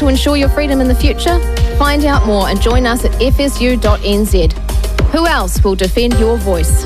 to ensure your freedom in the future? Find out more and join us at fsu.nz. Who else will defend your voice?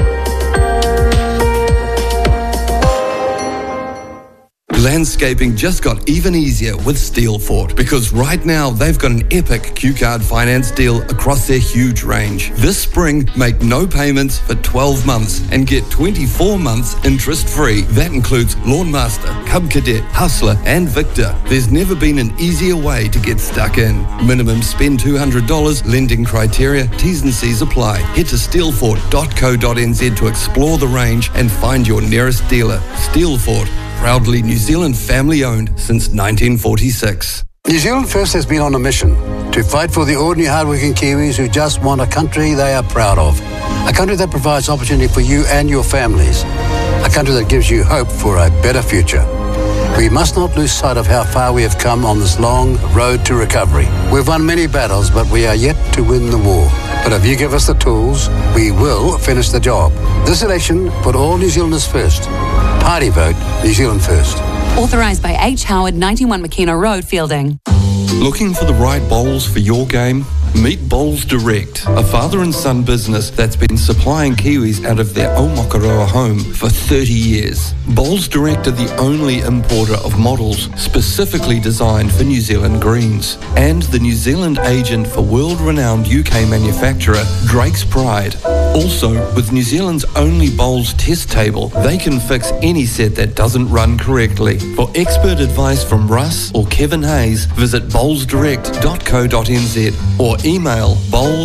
Landscaping just got even easier with Steelfort, because right now they've got an epic Q-Card finance deal across their huge range. This spring, make no payments for 12 months and get 24 months interest-free. That includes Lawnmaster, Cub Cadet, Hustler and Victor. There's never been an easier way to get stuck in. Minimum spend $200, lending criteria, T's and C's apply. Head to steelfort.co.nz to explore the range and find your nearest dealer. Steelfort, proudly New Zealand family-owned since 1946. New Zealand First has been on a mission to fight for the ordinary hardworking Kiwis who just want a country they are proud of. A country that provides opportunity for you and your families. A country that gives you hope for a better future. We must not lose sight of how far we have come on this long road to recovery. We've won many battles, but we are yet to win the war. But if you give us the tools, we will finish the job. This election, put all New Zealanders first. Party vote, New Zealand First. Authorised by H. Howard, 91 McKenna Road, Fielding. Looking for the right bowls for your game? Meet Bowls Direct, a father and son business that's been supplying Kiwis out of their Aomakaroa home for 30 years. Bowls Direct are the only importer of models specifically designed for New Zealand greens, and the New Zealand agent for world-renowned UK manufacturer Drake's Pride. Also, with New Zealand's only bowls test table, they can fix any set that doesn't run correctly. For expert advice from Russ or Kevin Hayes, visit bowlsdirect.co.nz or email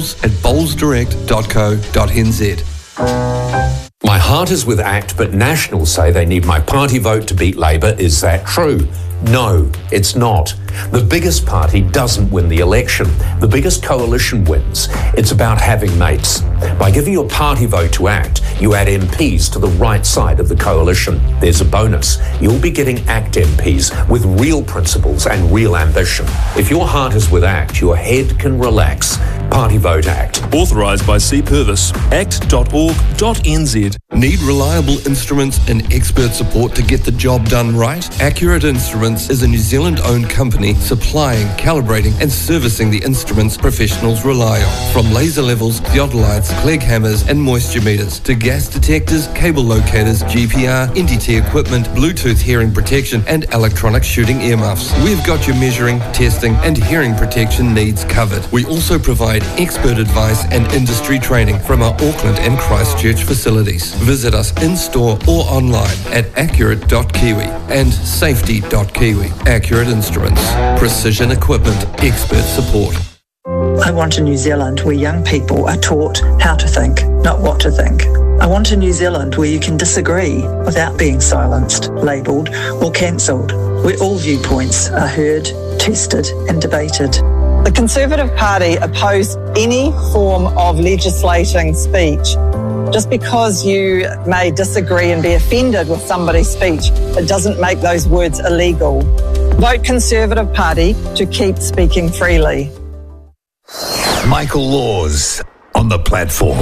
bowls@bowlsdirect.co.nz. My heart is with ACT, but Nationals say they need my party vote to beat Labour. Is that true? No, it's not. The biggest party doesn't win the election. The biggest coalition wins. It's about having mates. By giving your party vote to ACT, you add MPs to the right side of the coalition. There's a bonus. You'll be getting ACT MPs with real principles and real ambition. If your heart is with ACT, your head can relax. Party vote ACT. Authorised by C. Purvis. act.org.nz. Need reliable instruments and expert support to get the job done right? Accurate Instruments is a New Zealand-owned company supplying, calibrating and servicing the instruments professionals rely on. From laser levels, theodolites, Clegg hammers and moisture meters to gas detectors, cable locators, GPR, NDT equipment, Bluetooth hearing protection and electronic shooting earmuffs. We've got your measuring, testing and hearing protection needs covered. We also provide expert advice and industry training from our Auckland and Christchurch facilities. Visit us in-store or online at accurate.kiwi and safety.kiwi. Accurate Instruments. Precision equipment. Expert support. I want a New Zealand where young people are taught how to think, not what to think. I want a New Zealand where you can disagree without being silenced, labelled or cancelled, where all viewpoints are heard, tested and debated. The Conservative Party oppose any form of legislating speech. Just because you may disagree and be offended with somebody's speech, it doesn't make those words illegal. Vote Conservative Party to keep speaking freely. Michael Laws on the platform.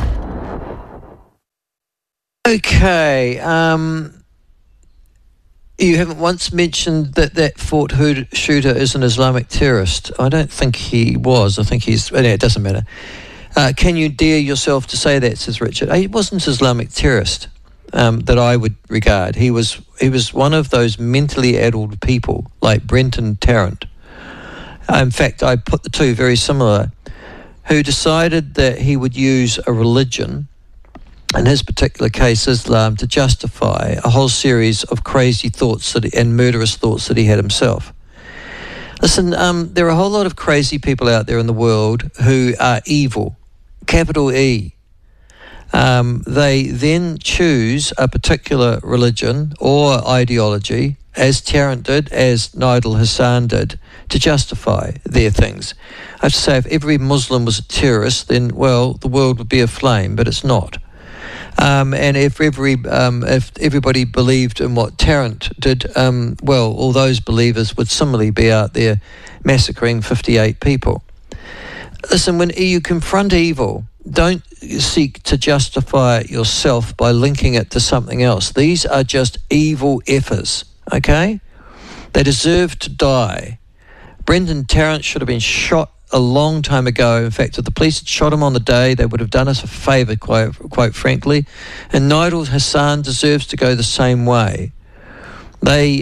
Okay, you haven't once mentioned that Fort Hood shooter is an Islamic terrorist. I don't think he was. I think he's... It doesn't matter. Can you dare yourself to say that, says Richard? He wasn't an Islamic terrorist that I would regard. He was one of those mentally addled people like Brenton Tarrant. In fact, I put the two very similar, who decided that he would use a religion, in his particular case Islam, to justify a whole series of crazy thoughts and murderous thoughts that he had himself. Listen, there are a whole lot of crazy people out there in the world who are evil, capital E. They then choose a particular religion or ideology, as Tarrant did, as Nigel Hassan did, to justify their things. I have to say, if every Muslim was a terrorist, then, well, the world would be aflame, but it's not. And if everybody believed in what Tarrant did, well, all those believers would similarly be out there massacring 58 people. Listen, when you confront evil, don't seek to justify it yourself by linking it to something else. These are just evil effers, okay? They deserve to die Brendan Tarrant should have been shot a long time ago. In fact, if the police had shot him on the day, they would have done us a favour, quite frankly. And Nigel Hassan deserves to go the same way. They've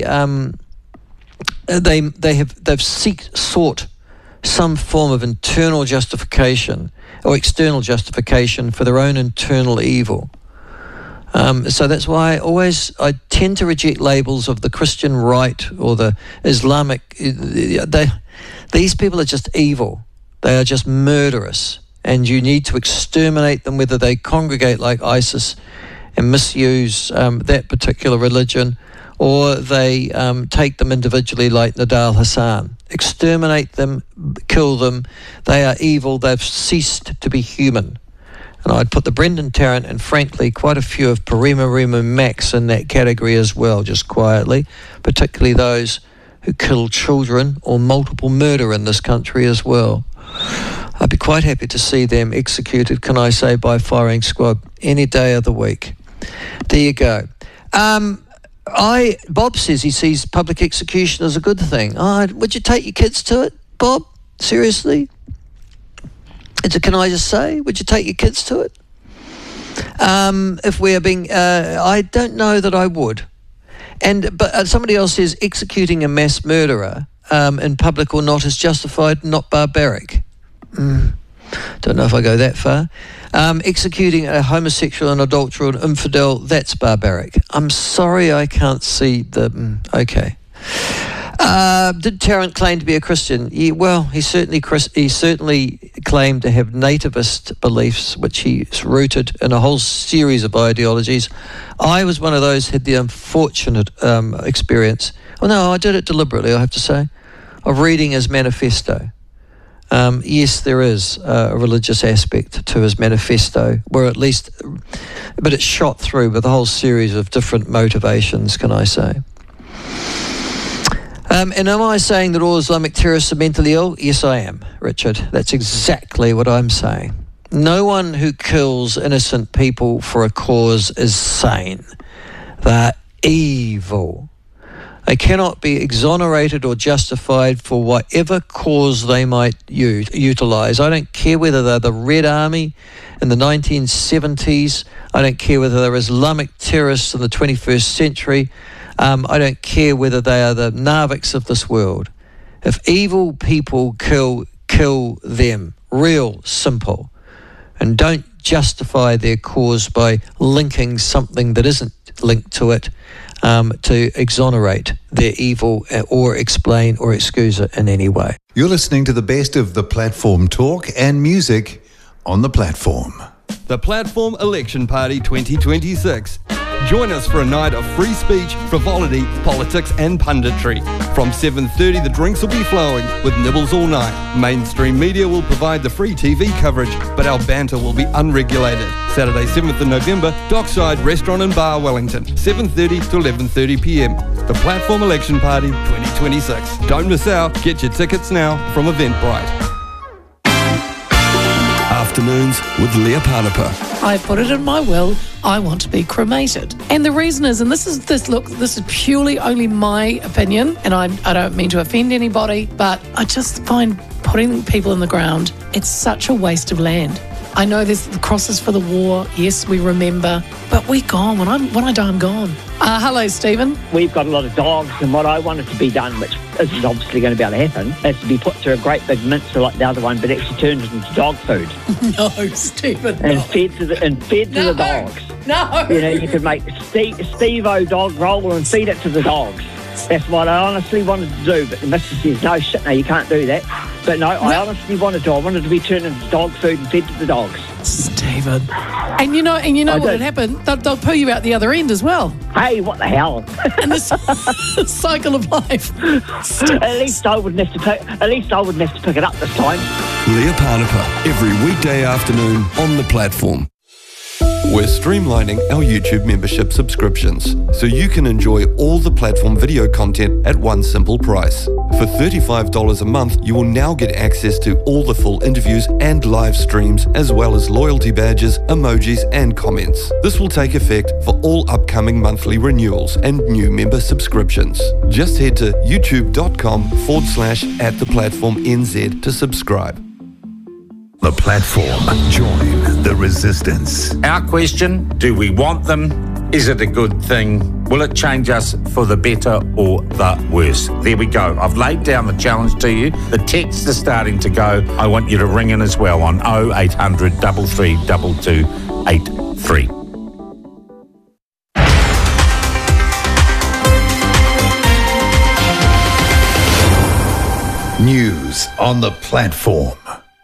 sought some form of internal justification or external justification for their own internal evil. So that's why I tend to reject labels of the Christian right or the Islamic. These people are just evil. They are just murderous, and you need to exterminate them, whether they congregate like ISIS and misuse that particular religion, or they take them individually like Nidal Hassan. Exterminate them, kill them. They are evil. They've ceased to be human. And I'd put the Brendan Tarrant and, frankly, quite a few of Parima Max in that category as well, just quietly, particularly those who kill children or multiple murder in this country as well. I'd be quite happy to see them executed, can I say, by firing squad any day of the week. There you go. Bob says he sees public execution as a good thing. Would you take your kids to it, Bob? Seriously? Can I just say, would you take your kids to it? If we're being, I don't know that I would. But somebody else says executing a mass murderer in public or not is justified, not barbaric. Don't know if I go that far. Executing a homosexual, an adulterer, an infidel, that's barbaric. I'm sorry, I can't see the... okay. Did Tarrant claim to be a Christian? Yeah, well, he certainly claimed to have nativist beliefs, which he's rooted in a whole series of ideologies. I was one of those who had the unfortunate experience. Oh no, I did it deliberately, I have to say, of reading his manifesto. Yes, there is a religious aspect to his manifesto, but it's shot through with a whole series of different motivations, can I say. And am I saying that all Islamic terrorists are mentally ill? Yes, I am, Richard. That's exactly what I'm saying. No one who kills innocent people for a cause is sane. They're evil. They cannot be exonerated or justified for whatever cause they might utilise. I don't care whether they're the Red Army in the 1970s. I don't care whether they're Islamic terrorists in the 21st century. I don't care whether they are the Narviks of this world. If evil people kill them. Real simple. And don't justify their cause by linking something that isn't linked to it to exonerate their evil or explain or excuse it in any way. You're listening to the best of the platform talk and music on the platform. The Platform Election Party 2026. Join us for a night of free speech, frivolity, politics and punditry. From 7:30 the drinks will be flowing with nibbles all night. Mainstream media will provide the free TV coverage, but our banter will be unregulated. Saturday 7th of November, Dockside Restaurant and Bar, Wellington, 7:30 to 11:30 p.m. The Platform Election Party 2026. Don't miss out. Get your tickets now from Eventbrite. Afternoons with Leah Parnapa. I put it in my will, I want to be cremated. And the reason is, and this is purely only my opinion, and I don't mean to offend anybody, but I just find putting people in the ground, it's such a waste of land. I know there's the crosses for the war, yes, we remember, but we're gone. When I die, I'm gone. Hello, Stephen. We've got a lot of dogs, and what I wanted to be done, which isn't obviously going to be able to happen, is to be put through a great big mincer like the other one, but actually turned it into dog food. No, Stephen. And fed to the dogs. No. You know, you could make Steve-O dog roll and feed it to the dogs. That's what I honestly wanted to do, but the missus says, no, shit, no, you can't do that. But no, I honestly wanted to. I wanted to be turned into dog food and fed to the dogs. Stephen. And you know what would happen? They'll pull you out the other end as well. Hey, what the hell? And this cycle of life. At least I wouldn't have to pick it up this time. Leah Parnapa, every weekday afternoon on the platform. We're streamlining our YouTube membership subscriptions so you can enjoy all the platform video content at one simple price. For $35 a month, you will now get access to all the full interviews and live streams, as well as loyalty badges, emojis, and comments. This will take effect for all upcoming monthly renewals and new member subscriptions. Just head to youtube.com/@theplatformnz to subscribe. The Platform. Join the resistance. Our question, do we want them? Is it a good thing? Will it change us for the better or the worse? There we go. I've laid down the challenge to you. The texts are starting to go. I want you to ring in as well on 0800 3322 83. News on the Platform.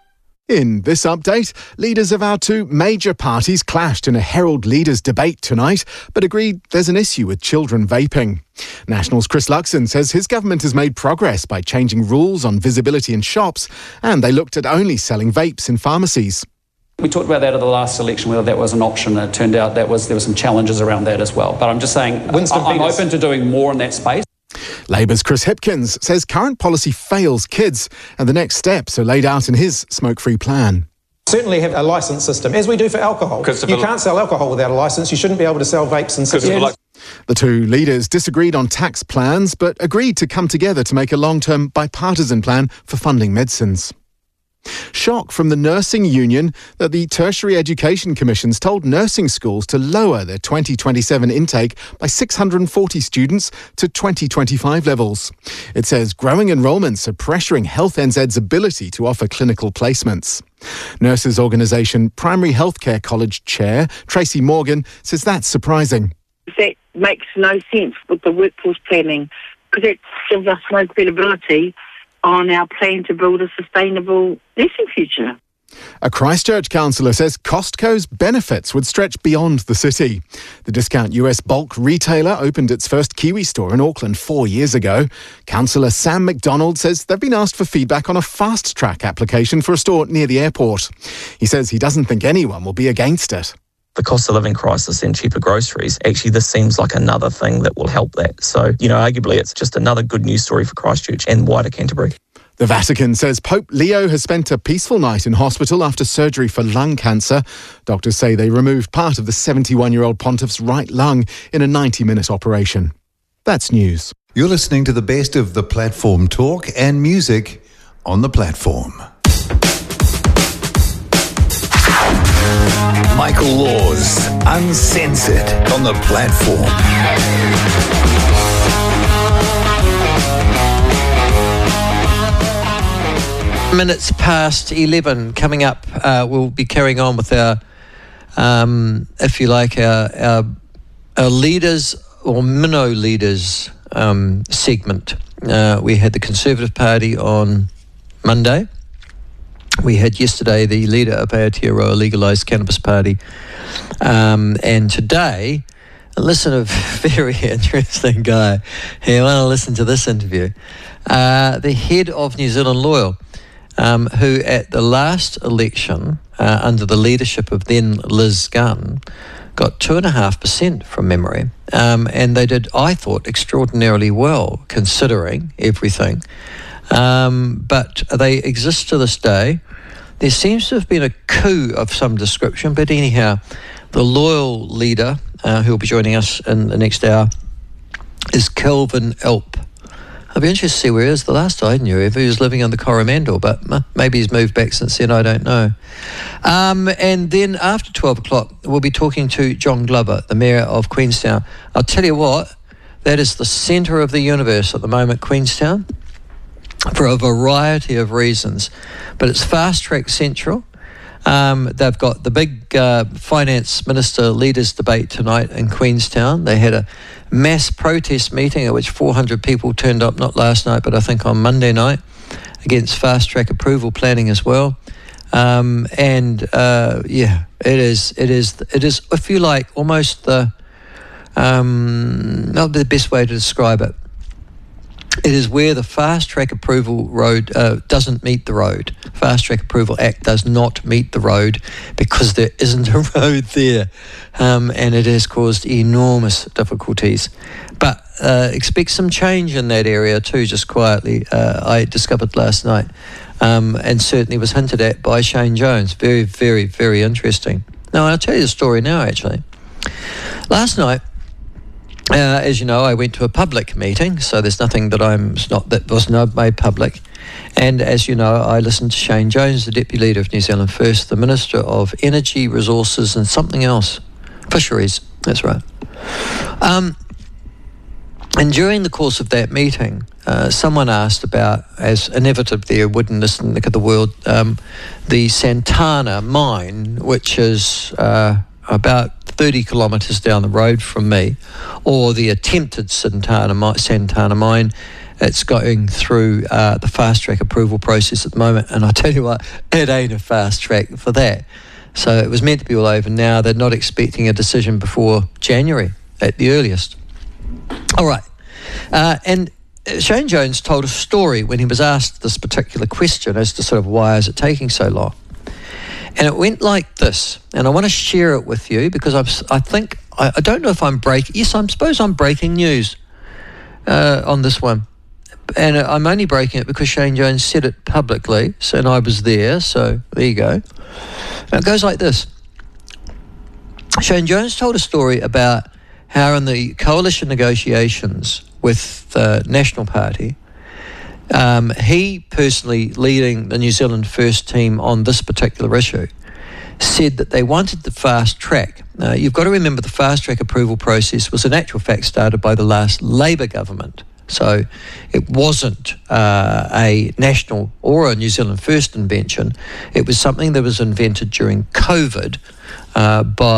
In this update, leaders of our two major parties clashed in a Herald Leaders debate tonight, but agreed there's an issue with children vaping. National's Chris Luxon says his government has made progress by changing rules on visibility in shops, and they looked at only selling vapes in pharmacies. We talked about that at the last election, whether that was an option, and it turned out there were some challenges around that as well. But I'm just saying, I'm open to doing more in that space. Labour's Chris Hipkins says current policy fails kids, and the next steps are laid out in his smoke-free plan. Certainly have a licence system, as we do for alcohol. You can't sell alcohol without a licence. You shouldn't be able to sell vapes and cigarettes. The two leaders disagreed on tax plans, but agreed to come together to make a long-term bipartisan plan for funding medicines. Shock from the Nursing Union that the Tertiary Education Commission's told nursing schools to lower their 2027 intake by 640 students to 2025 levels. It says growing enrolments are pressuring Health NZ's ability to offer clinical placements. Nurses Organisation Primary Healthcare College Chair Tracy Morgan says that's surprising. That makes no sense with the workforce planning, because it gives us no credibility on our plan to build a sustainable nursing future. A Christchurch councillor says Costco's benefits would stretch beyond the city. The discount US bulk retailer opened its first Kiwi store in Auckland 4 years ago. Councillor Sam McDonald says they've been asked for feedback on a fast-track application for a store near the airport. He says he doesn't think anyone will be against it. The cost of living crisis and cheaper groceries, actually this seems like another thing that will help that. So, arguably it's just another good news story for Christchurch and wider Canterbury. The Vatican says Pope Leo has spent a peaceful night in hospital after surgery for lung cancer. Doctors say they removed part of the 71-year-old pontiff's right lung in a 90-minute operation. That's news. You're listening to the best of the Platform talk and music on the Platform. Michael Laws, Uncensored on the Platform. Minutes past 11. Coming up, we'll be carrying on with our, if you like, our leaders or minnow leaders segment. We had the Conservative Party on Monday. We had yesterday the leader of Aotearoa Legalised Cannabis Party. And today, listen, a very interesting guy. You want to listen to this interview. The head of New Zealand Loyal, who at the last election, under the leadership of then Liz Gunn, got 2.5% from memory. And they did, I thought, extraordinarily well, considering everything. But they exist to this day. There seems to have been a coup of some description, but anyhow, the Loyal leader, who will be joining us in the next hour, is Kelvin Elp. I'll be interested to see where he is. The last I knew of, he was living in the Coromandel, but maybe he's moved back since then, I don't know. And then after 12 o'clock, we'll be talking to John Glover, the Mayor of Queenstown. I'll tell you what, that is the centre of the universe at the moment, Queenstown, for a variety of reasons. But it's fast-track central. They've got the big finance minister leaders debate tonight in Queenstown. They had a mass protest meeting at which 400 people turned up, not last night, but I think on Monday night, against fast-track approval planning as well. It is, if you like, almost the, not the best way to describe it. It is where the Fast Track Approval Road doesn't meet the road. Fast Track Approval Act does not meet the road because there isn't a road there, and it has caused enormous difficulties. But expect some change in that area too, just quietly, I discovered last night, and certainly was hinted at by Shane Jones. Very, very, very interesting. Now, I'll tell you the story now, actually. Last night, as you know, I went to a public meeting, so there's nothing that was not made public. And as you know, I listened to Shane Jones, the Deputy Leader of New Zealand First, the Minister of Energy, Resources and something else. Fisheries, that's right. And during the course of that meeting, someone asked about, as inevitably there would in this neck of the world, the Santana mine, which is about 30 kilometres down the road from me, or the attempted Santana mine. It's going through the fast track approval process at the moment, and I tell you what, it ain't a fast track for that. So it was meant to be all over now. They're not expecting a decision before January at the earliest. All right. And Shane Jones told a story when he was asked this particular question as to sort of why is it taking so long. And it went like this, and I want to share it with you because I don't know if I'm breaking... Yes, I suppose I'm breaking news on this one. And I'm only breaking it because Shane Jones said it publicly, and I was there, so there you go. And it goes like this. Shane Jones told a story about how in the coalition negotiations with the National Party, he personally leading the New Zealand First team on this particular issue, said that they wanted the fast track. You've got to remember the fast track approval process was in actual fact started by the last Labour government. So it wasn't a national or a New Zealand First invention. It was something that was invented during COVID by